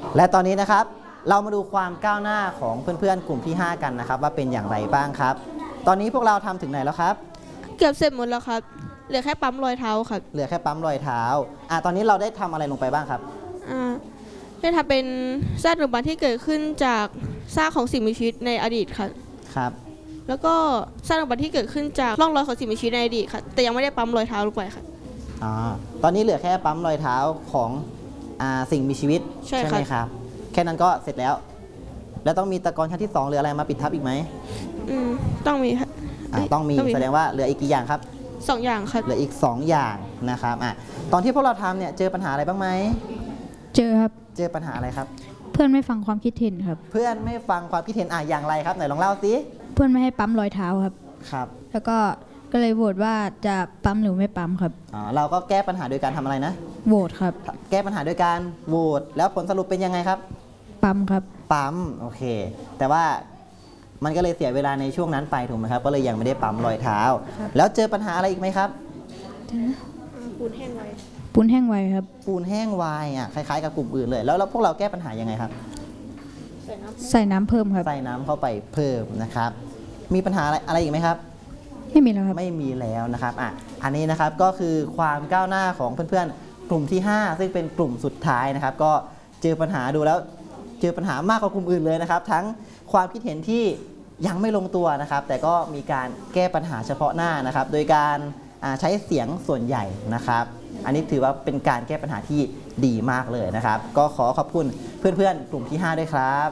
และตอนนี้นะครับเรามาดูความก้าวหน้าของเพื่อนๆกลุ่มที่ 5 กันนะครับว่าเป็นอย่างไรบ้างครับตอนนี้พวกเราทำถึงไหนแล้วครับเกือบเสร็จหมดแล้วครับเหลือแค่ปั๊มรอยเท้าครับเหลือแค่ปั๊มรอยเท้าตอนนี้เราได้ทำอะไรลงไปบ้างครับได้ทำเป็นซากดึกดำบรรพ์ที่เกิดขึ้นจากซากของสิ่งมีชีวิตในอดีตครับแล้วก็ซากดึกดำบรรพ์ที่เกิดขึ้นจากร่องรอยของสิ่งมีชีวิตในอดีตครับแต่ยังไม่ได้ปั๊มรอยเท้าลงไปครับตอนนี้เหลือแค่ปั๊มรอยเท้าของสิ่งมีชีวิตใช่ไหมครับแค่นั้นก็เสร็จแล้วแล้วต้องมีตะกอนชั้นที่2หรืออะไรมาปิดทับอีกไหมต้องมีครับต้องมีแสดงว่าเหลืออีกกี่อย่างครับ 2 อย่างครับเหลืออีก2อย่างนะครับตอนที่พวกเราทำเนี่ยเจอปัญหาอะไรบ้างไหมเจอครับเจอปัญหาอะไรครับเพื่อนไม่ฟังความคิดเห็นครับเพื่อนไม่ฟังความคิดเห็นอย่างไรครับไหนลองเล่าสิเพื่อนไม่ให้ปั๊มรอยเท้าครับแล้วก็เลยโหวตว่าจะปั๊มหรือไม่ปั๊มครับเราก็แก้ปัญหาโดยการทำอะไรนะโหวตครับแก้ปัญหาโดยการโหวตแล้วผลสรุปเป็นยังไงครับปั๊มครับปั๊มโอเคแต่ว่ามันก็เลยเสียเวลาในช่วงนั้นไปถูกไหมครับก็เลยยังไม่ได้ปั๊มรอยเท้าแล้วเจอปัญหาอะไรอีกไหมครับปูนแห้งไวปูนแห้งไวครับปูนแห้งไวคล้ายๆกับกลุ่มอื่นเลยแล้วพวกเราแก้ปัญหายังไงครับใส่น้ำเพิ่มครับใส่น้ำเข้าไปเพิ่มนะครับมีปัญหาอะไรอีกไหมครับไม่มีแล้วครับไม่มีแล้วนะครับอันนี้นะครับก็คือความก้าวหน้าของเพื่อนๆกลุ่มที่ 5ซึ่งเป็นกลุ่มสุดท้ายนะครับก็เจอปัญหาดูแล้วเจอปัญหามากกว่ากลุ่มอื่นเลยนะครับทั้งความคิดเห็นที่ยังไม่ลงตัวนะครับแต่ก็มีการแก้ปัญหาเฉพาะหน้านะครับโดยการใช้เสียงส่วนใหญ่นะครับอันนี้ถือว่าเป็นการแก้ปัญหาที่ดีมากเลยนะครับก็ขอขอบคุณเพื่อนๆกลุ่มที่ 5ด้วยครับ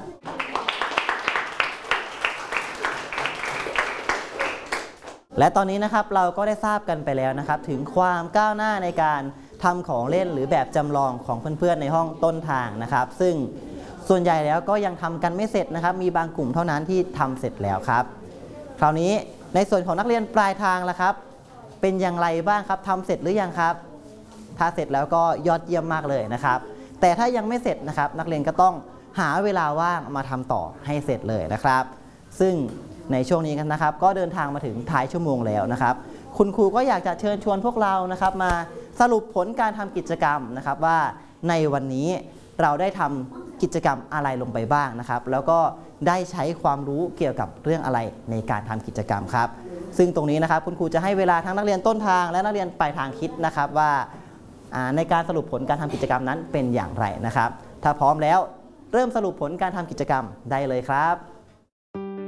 และตอนนี้นะครับเราก็ได้ทราบกันไปแล้วนะครับถึงความก้าวหน้าในการทำของเล่นหรือแบบจำลองของเพื่อนๆในห้องต้นทางนะครับซึ่งส่วนใหญ่แล้วก็ยังทำกันไม่เสร็จนะครับมีบางกลุ่มเท่านั้นที่ทำเสร็จแล้วครับคราวนี้ในส่วนของนักเรียนปลายทางล่ะครับเป็นอย่างไรบ้างครับทำเสร็จหรือยังครับถ้าเสร็จแล้วก็ยอดเยี่ยมมากเลยนะครับแต่ถ้ายังไม่เสร็จนะครับนักเรียนก็ต้องหาเวลาว่างมาทำต่อให้เสร็จเลยนะครับซึ่งในช่วงนี้กันนะครับก็เดินทางมาถึงท้ายชั่วโมงแล้วนะครับคุณครูก็อยากจะเชิญชวนพวกเรานะครับมาสรุปผลการทำกิจกรรมนะครับว่าในวันนี้เราได้ทำกิจกรรมอะไรลงไปบ้างนะครับแล้วก็ได้ใช้ความรู้เกี่ยวกับเรื่องอะไรในการทำกิจกรรมครับซึ่งตรงนี้นะครับคุณครูจะให้เวลาทั้งนักเรียนต้นทางและนักเรียนปลายทางคิดนะครับว่าในการสรุปผลการทำกิจกรรมนั้นเป็นอย่างไรนะครับถ้าพร้อมแล้วเริ่มสรุปผลการทำกิจกรรมได้เลยครับ